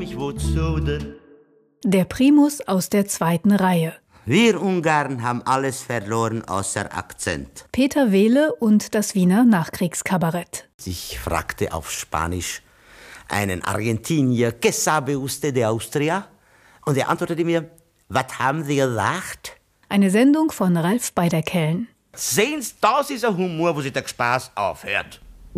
mich wozu denn? Der Primus aus der zweiten Reihe. Wir Ungarn haben alles verloren außer Akzent. Peter Wehle und das Wiener Nachkriegskabarett. Ich fragte auf Spanisch einen Argentinier, ¿Qué sabe usted de Austria? Und er antwortete mir, was haben Sie gesagt? Eine Sendung von Ralf Beiderkellen. Sehen Sie, das ist ein Humor, wo sich der Spaß aufhört.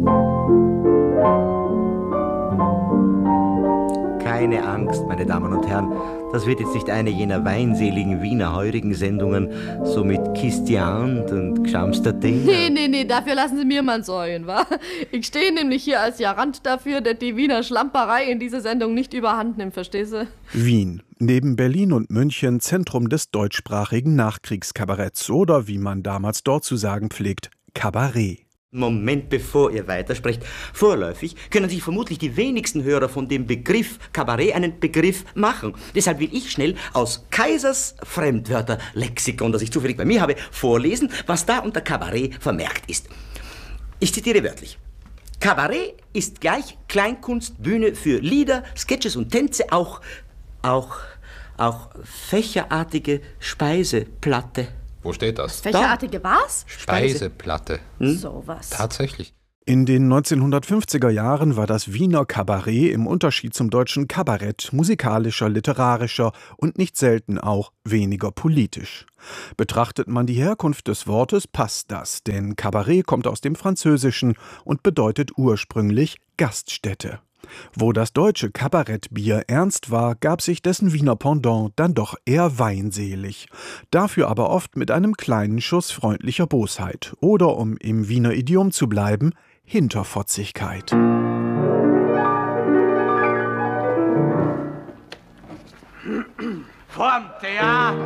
Keine Angst, meine Damen und Herren, das wird jetzt nicht eine jener weinseligen Wiener heurigen Sendungen, so mit Kistiant und Gschamster Dinger. Nee, dafür lassen Sie mir mal säuen, wa? Ich stehe nämlich hier als Garant dafür, dass die Wiener Schlamperei in dieser Sendung nicht überhand nimmt, verstehst du? Wien, neben Berlin und München Zentrum des deutschsprachigen Nachkriegskabaretts oder, wie man damals dort zu sagen pflegt, Kabarett. Moment, bevor ihr weitersprecht. Vorläufig können sich vermutlich die wenigsten Hörer von dem Begriff Kabarett einen Begriff machen. Deshalb will ich schnell aus Kaisers Fremdwörterlexikon, das ich zufällig bei mir habe, vorlesen, was da unter Kabarett vermerkt ist. Ich zitiere wörtlich. Kabarett ist gleich Kleinkunstbühne für Lieder, Sketches und Tänze, auch fächerartige Speiseplatte. Wo steht das? Fächerartige was? Speiseplatte. Sowas. Tatsächlich. In den 1950er Jahren war das Wiener Kabarett im Unterschied zum deutschen Kabarett musikalischer, literarischer und nicht selten auch weniger politisch. Betrachtet man die Herkunft des Wortes, passt das, denn Kabarett kommt aus dem Französischen und bedeutet ursprünglich Gaststätte. Wo das deutsche Kabarettbier ernst war, gab sich dessen Wiener Pendant dann doch eher weinselig. Dafür aber oft mit einem kleinen Schuss freundlicher Bosheit oder, um im Wiener Idiom zu bleiben, Hinterfotzigkeit. Vorm Theater